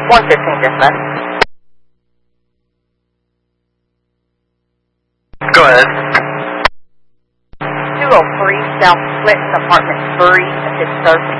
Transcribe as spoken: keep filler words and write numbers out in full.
one fifteen dispatch. Go ahead. two oh three South Clinton, apartment three, Pittsburgh.